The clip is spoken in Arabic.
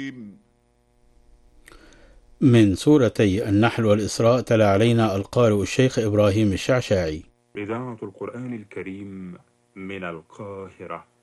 من سورتي النحل والإسراء تلا علينا القارئ الشيخ إبراهيم الشعشاعي. إذاعة القرآن الكريم من القاهرة.